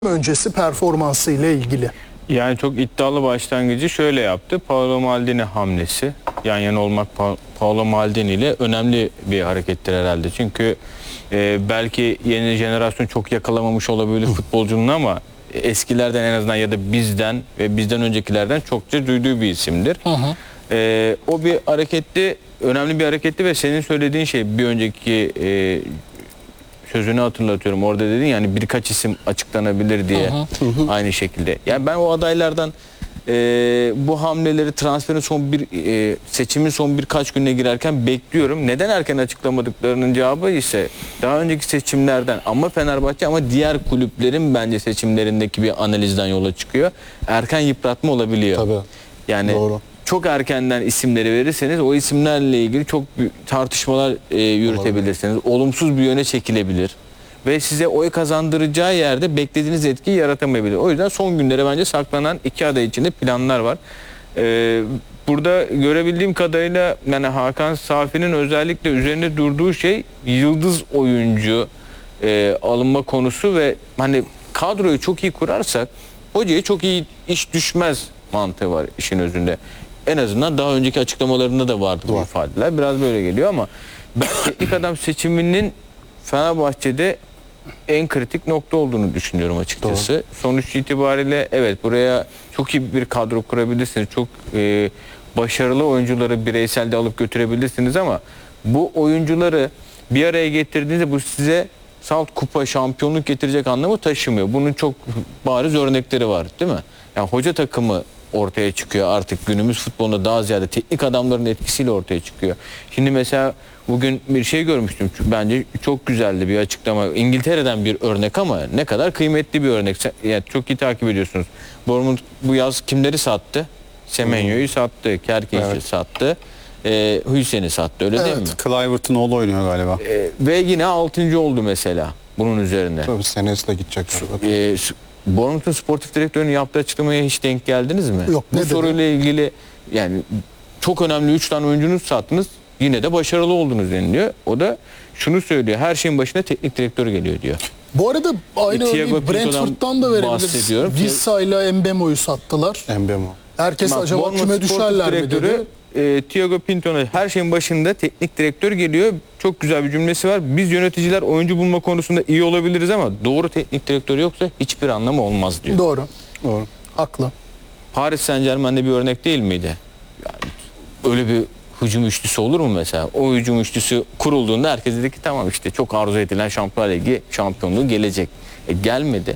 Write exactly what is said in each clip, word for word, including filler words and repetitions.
öncesi performansı ile ilgili. Yani çok iddialı başlangıcı şöyle yaptı. Paolo Maldini hamlesi. Yan yana olmak pa Paolo Maldini ile önemli bir harekettir herhalde. Çünkü e, belki yeni jenerasyon çok yakalamamış olabilir futbolcunun ama eskilerden en azından ya da bizden ve bizden öncekilerden çokça duyduğu bir isimdir. Hı hı. E, o bir hareketti, önemli bir hareketti ve senin söylediğin şey bir önceki e, sözünü hatırlatıyorum. Orada dedin yani birkaç isim açıklanabilir diye. Hı hı. Aynı şekilde. Yani ben o adaylardan e, bu hamleleri transferin son bir e, seçimin son birkaç gününe girerken bekliyorum. Neden erken açıklamadıklarının cevabı ise daha önceki seçimlerden ama Fenerbahçe ama diğer kulüplerin bence seçimlerindeki bir analizden yola çıkıyor. Erken yıpratma olabiliyor. Tabii. Yani doğru. Çok erkenden isimleri verirseniz o isimlerle ilgili çok büyük tartışmalar e, yürütebilirsiniz. Olabilir. Olumsuz bir yöne çekilebilir. Ve size oy kazandıracağı yerde beklediğiniz etkiyi yaratamayabilir. O yüzden son günlere bence saklanan iki aday içinde planlar var. Ee, burada görebildiğim kadarıyla yani Hakan Safi'nin özellikle üzerinde durduğu şey yıldız oyuncu e, alınma konusu ve hani kadroyu çok iyi kurarsak hocaya çok iyi iş düşmez mantığı var işin özünde. En azından daha önceki açıklamalarında da vardı bu ifadeler. Biraz böyle geliyor ama ben teknik adam seçiminin Fenerbahçe'de en kritik nokta olduğunu düşünüyorum açıkçası. Doğru. Sonuç itibariyle evet buraya çok iyi bir kadro kurabilirsiniz. Çok e, başarılı oyuncuları bireyselde alıp götürebilirsiniz ama bu oyuncuları bir araya getirdiğinizde bu size salt kupa şampiyonluk getirecek anlamı taşımıyor. Bunun çok bariz örnekleri var değil mi? Yani hoca takımı ortaya çıkıyor artık günümüz futbolunda daha ziyade teknik adamların etkisiyle ortaya çıkıyor. Şimdi mesela bugün bir şey görmüştüm. Bence çok güzeldi bir açıklama. İngiltere'den bir örnek ama ne kadar kıymetli bir örnek. Yani çok iyi takip ediyorsunuz. Bournemouth bu yaz kimleri sattı? Semenyo'yu sattı. Kerkeş'i evet. sattı. E, Hüseyin'i sattı. Öyle evet. değil mi? Clivert'ın oğlu oynuyor galiba. E, ve yine altıncı oldu mesela bunun üzerinde. Tabii senesi de gidecek. E, Bournemouth'un sportif direktörünün yaptığı açıklamaya hiç denk geldiniz mi? Yok. Bu soruyla ilgili yani çok önemli üç tane oyuncunuz sattınız. Yine de başarılı oldunuz deniliyor. O da şunu söylüyor. Her şeyin başına teknik direktör geliyor diyor. Bu arada aynı örneği Brentford'dan da verebiliriz. Vissa ile Mbeumo'yu sattılar. Mbeumo. Herkes Bak, acaba küme düşerler mi dedi. E, Thiago Pinto'nun her şeyin başında teknik direktör geliyor. Çok güzel bir cümlesi var. Biz yöneticiler oyuncu bulma konusunda iyi olabiliriz ama doğru teknik direktör yoksa hiçbir anlamı olmaz diyor. Doğru. Doğru. Haklı. Paris Saint-Germain'de bir örnek değil miydi? Yani öyle bir hücum üçlüsü olur mu mesela? O hücum üçlüsü kurulduğunda herkes dedi ki tamam işte çok arzu edilen Şampiyonlar Ligi şampiyonluğu gelecek. E, gelmedi.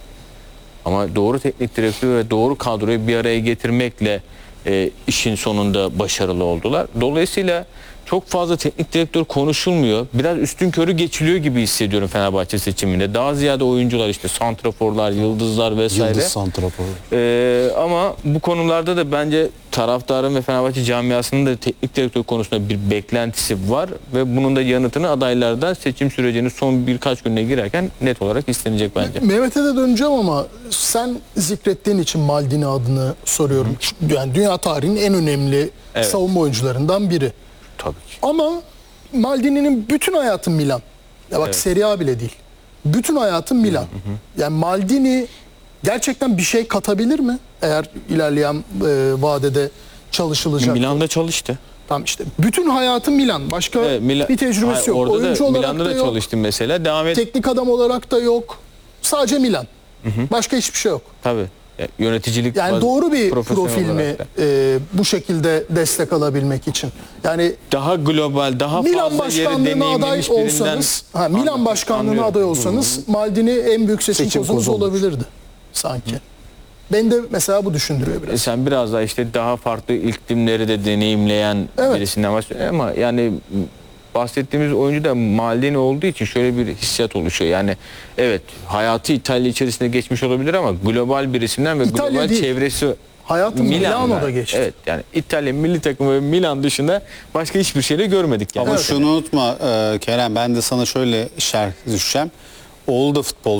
Ama doğru teknik direktör ve doğru kadroyu bir araya getirmekle e, işin sonunda başarılı oldular. Dolayısıyla çok fazla teknik direktör konuşulmuyor. Biraz üstünkörü geçiliyor gibi hissediyorum Fenerbahçe seçiminde. Daha ziyade oyuncular işte santraforlar, yıldızlar vesaire. Yıldız santrafor. Ee, ama bu konularda da bence taraftarın ve Fenerbahçe camiasının da teknik direktör konusunda bir beklentisi var ve bunun da yanıtını adaylardan seçim sürecinin son birkaç gününe girerken net olarak istenecek bence. Mehmet'e de döneceğim ama sen zikrettiğin için Maldini adını soruyorum. Hı. Yani dünya tarihinin en önemli evet. savunma oyuncularından biri. Tabii ki. Ama Maldini'nin bütün hayatı Milan. Ya bak evet. Serie A bile değil. Bütün hayatı Milan. Hı hı. Yani Maldini gerçekten bir şey katabilir mi? Eğer ilerleyen e, vadede çalışılacak. Milan'da çalıştı. Tamam işte. Bütün hayatı Milan. Başka evet, Mila bir tecrübesi hayır, yok. Orada Oyuncu da, olarak Milan'da da da yok. çalıştım mesela. Devam et. Teknik adam olarak da yok. Sadece Milan. Hı hı. Başka hiçbir şey yok. Tabii. Yöneticilik yani doğru bir profil mi e, bu şekilde destek alabilmek için? Yani daha global, daha Milan fazla yeri deneyimlemiş aday olsanız, ha, Milan başkanlığına anlıyorum. aday olsanız Hı -hı. Maldini en büyük seçim, seçim kozunuz olabilirdi sanki. Hı. Ben de mesela bu düşündürüyor biraz. E sen biraz daha işte daha farklı iklimleri de deneyimleyen evet. birisinden bahsediyorsun ama yani bahsettiğimiz oyuncu da Maldini olduğu için şöyle bir hissiyat oluşuyor. Yani evet hayatı İtalya içerisinde geçmiş olabilir ama global bir isimden ve İtalya global değil. çevresi hayatı Milano'da geçti. Evet yani İtalya milli takımı ve Milan dışında başka hiçbir şeyle görmedik. Yani. Ama evet. şunu unutma e, Kerem, ben de sana şöyle şerh düşeceğim. Oğlu da futbolcu.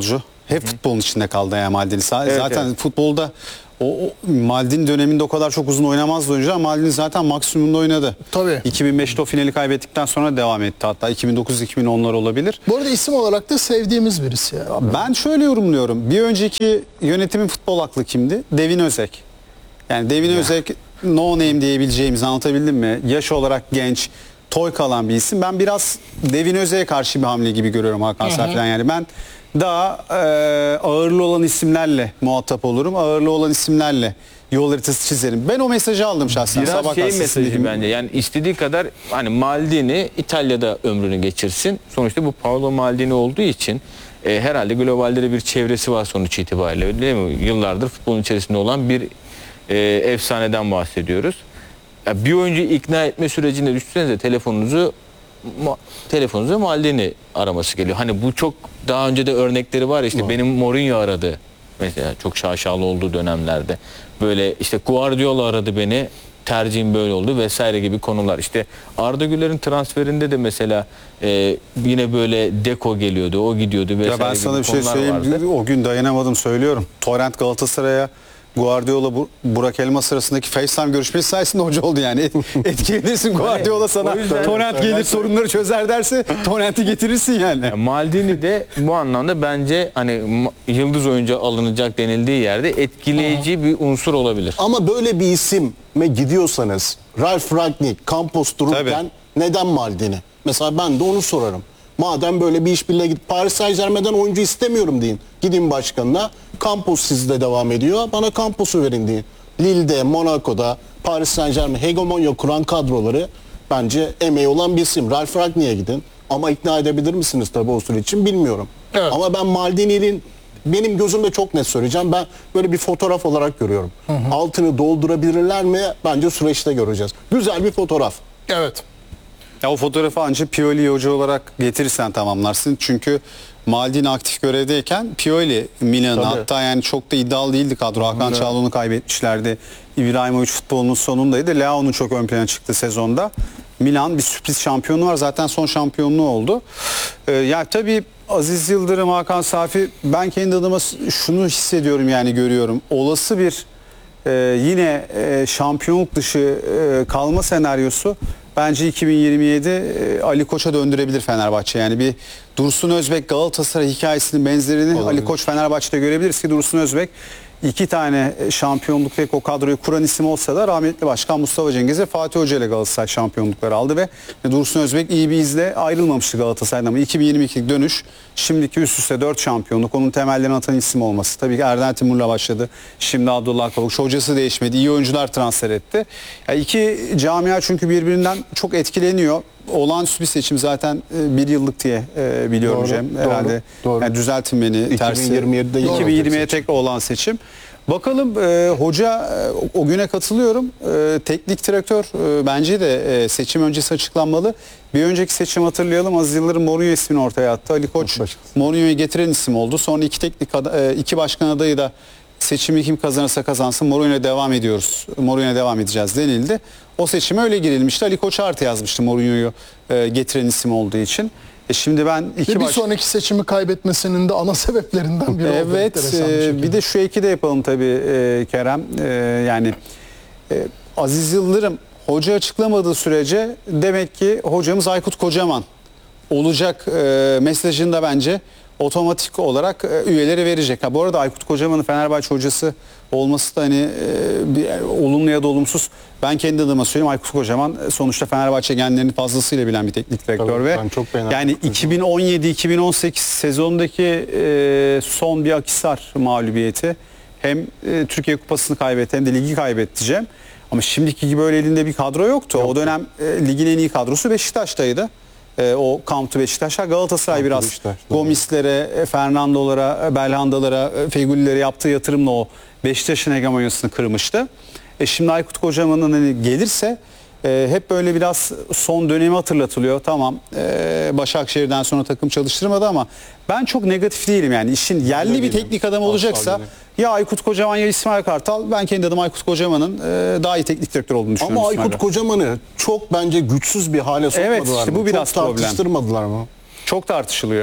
Hep futbolun içinde kaldı yani Maldini. Sa- Evet, zaten evet. futbolda o, o Maldini döneminde o kadar çok uzun oynamazdı oyuncular. Maldini zaten maksimumda oynadı. Tabii. iki bin beşte o finali kaybettikten sonra devam etti. Hatta iki bin dokuz iki bin onlar olabilir. Bu arada isim olarak da sevdiğimiz birisi ya. Ben şöyle yorumluyorum. Bir önceki yönetimin futbol aklı kimdi? Devin Özek. Yani Devin Özek no name diyebileceğimizi, anlatabildim mi? Yaş olarak genç, toy kalan bir isim. Ben biraz Devin Özek'e karşı bir hamle gibi görüyorum Hakan Safi'den. Yani ben daha e, ağırlı olan isimlerle muhatap olurum. Ağırlı olan isimlerle yol haritası çizerim. Ben o mesajı aldım şahsen. Biraz Sabah şey gazetesindeki- mesajı bence, yani istediği kadar hani Maldini İtalya'da ömrünü geçirsin. Sonuçta bu Paolo Maldini olduğu için e, herhalde globalde de bir çevresi var sonuç itibariyle, değil mi? Yıllardır futbolun içerisinde olan bir e, efsaneden bahsediyoruz. Ya bir oyuncuyu ikna etme sürecinde düşünsenize telefonunuzu ma- telefonunuza Maldini araması geliyor. Hani bu çok daha önce de örnekleri var ya, işte benim Mourinho aradı. Mesela çok şaşalı olduğu dönemlerde. Böyle işte Guardiola aradı beni, tercihim böyle oldu vesaire gibi konular. İşte Arda Güler'in transferinde de mesela e, yine böyle Deco geliyordu, o gidiyordu vesaire Ya ben gibi sana bir şey konular söyleyeyim. vardı. O gün dayanamadım, söylüyorum. Torrent Galatasaray'a Guardiola, Bu- Burak Elmas arasındaki FaceTime görüşmesi sayesinde hoca oldu yani. Et, etkilenirsin, Guardiola sana o yüzden- Torrent gelir sorunları çözer derse Torrent'i getirirsin yani. Yani Maldini de bu anlamda bence hani ma- yıldız oyuncu alınacak denildiği yerde etkileyici bir unsur olabilir. Ama böyle bir isime gidiyorsanız Ralf Rangnick, Campos dururken Tabii. neden Maldini? Mesela ben de onu sorarım. Madem böyle bir işbirliğine git, Paris Saint-Germain'den oyuncu istemiyorum deyin. Gidin başkanına, Campos sizde devam ediyor, bana Campos'u verin deyin. Lille'de, Monaco'da, Paris Saint-Germain hegemonya kuran kadroları bence emeği olan bir isim. Ralf Rangnick'e gidin. Ama ikna edebilir misiniz tabii o süre için bilmiyorum. Evet. Ama ben Maldini'nin benim gözümde çok net söyleyeceğim. Ben böyle bir fotoğraf olarak görüyorum. Altını doldurabilirler mi? Bence süreçte göreceğiz. Güzel bir fotoğraf. Evet. Ya o fotoğrafı ancak Pioli hoca olarak getirirsen tamamlarsın. Çünkü Maldini aktif görevdeyken Pioli Milan'ı, Tabii. hatta yani çok da iddialı değildi kadro. Hakan Çalhanoğlu'nu kaybetmişlerdi. İbrahimovic futbolunun sonundaydı. Leao'nun çok ön plana çıktı sezonda. Milan bir sürpriz şampiyonu var. Zaten son şampiyonluğu oldu. Ee, ya tabii Aziz Yıldırım, Hakan Safi, ben kendi adıma şunu hissediyorum, yani görüyorum. Olası bir e, yine e, şampiyonluk dışı e, kalma senaryosu bence iki bin yirmi yedi e, Ali Koç'a döndürebilir Fenerbahçe. Yani bir Dursun Özbek Galatasaray hikayesinin benzerini Ali Koç Fenerbahçe'de görebiliriz ki Dursun Özbek iki tane şampiyonluk tek o kadroyu kuran isim olsa da rahmetli başkan Mustafa Cengiz ve Fatih Hoca ile Galatasaray şampiyonlukları aldı ve Dursun Özbek iyi bir izle ayrılmamıştı Galatasaray'dan, ama iki bin yirmi iki dönüş, şimdiki üst üste dört şampiyonluk, onun temellerini atan isim olması. Tabii ki Erden Timur'la başladı. Şimdi Abdullah Kavuk, hocası değişmedi. İyi oyuncular transfer etti. Yani iki camia çünkü birbirinden çok etkileniyor. Olağanüstü bir seçim zaten, e, bir yıllık diye e, biliyorum Doğru, Cem. doğru, Herhalde doğru. Yani düzeltin beni. tersi. iki bin yirmi yedide yine iki bin yirmiye tekrar olan seçim. Bakalım e, hoca e, o güne katılıyorum. E, teknik direktör e, bence de e, seçim öncesi açıklanmalı. Bir önceki seçim hatırlayalım, Aziz Yıldırım Mourinho ismini ortaya attı. Ali Koç Mourinho'yu getiren isim oldu. Sonra iki teknik ada- e, iki başkan adayı da seçimi kim kazanırsa kazansın Mourinho'ya devam ediyoruz. Mourinho'ya devam edeceğiz denildi. O seçime öyle girilmişti. Ali Koç artı yazmıştı Mourinho'yu e, getiren isim olduğu için. E şimdi ben iki Ve bir baş... sonraki seçimi kaybetmesinin de ana sebeplerinden biri oldu. Evet, enteresan bir e, şekilde. bir de şu eki de yapalım tabii e, Kerem. E, yani e, Aziz Yıldırım hoca açıklamadığı sürece demek ki hocamız Aykut Kocaman olacak e, mesajını da bence otomatik olarak e, üyeleri verecek. Ha, bu arada Aykut Kocaman'ın Fenerbahçe hocası olması da hani e, bir, e, olumlu ya da olumsuz. Ben kendi adıma söyleyeyim, Aykut Kocaman e, sonuçta Fenerbahçe genlerini fazlasıyla bilen bir teknik direktör. Tabii, ve ben çok beğendim yani Aykut iki bin on yedi iki bin on sekiz sezondaki e, son bir Akhisar mağlubiyeti, hem e, Türkiye Kupası'nı kaybetti hem de ligi kaybetti Cem. Ama şimdiki gibi öyle elinde bir kadro yoktu. O dönem e, ligin en iyi kadrosu Beşiktaş'taydı. E, o Kamptı Beşiktaş'a. Galatasaray biraz Beşiktaş, doğru. Gomis'lere, e, Fernando'lara, e, Belhanda'lara, e, Fegüli'lere yaptığı yatırımla o Beşiktaş'ın hegemonyasını kırmıştı. E şimdi Aykut Kocaman'ın hani gelirse e, hep böyle biraz son dönemi hatırlatılıyor. Tamam, e, Başakşehir'den sonra takım çalıştırmadı ama ben çok negatif değilim yani. İşin yerli bir değilim. teknik adam Asla olacaksa değilim. ya Aykut Kocaman ya İsmail Kartal. Ben kendi adıma Aykut Kocaman'ın e, daha iyi teknik direktör olduğunu düşünüyorum. Ama İsmail Aykut Bey. Kocaman'ı çok bence güçsüz bir hale sokmadılar Evet, işte mı? bu biraz çok problem. tartıştırmadılar mı? Çok tartışılıyor.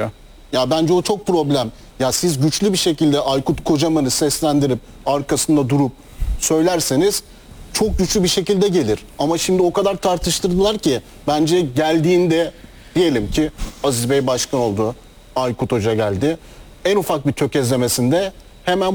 Ya bence o çok problem. Ya siz güçlü bir şekilde Aykut Kocaman'ı seslendirip arkasında durup söylerseniz çok güçlü bir şekilde gelir. Ama şimdi o kadar tartıştırdılar ki bence geldiğinde diyelim ki Aziz Bey başkan oldu, Aykut Hoca geldi. En ufak bir tökezlemesinde hemen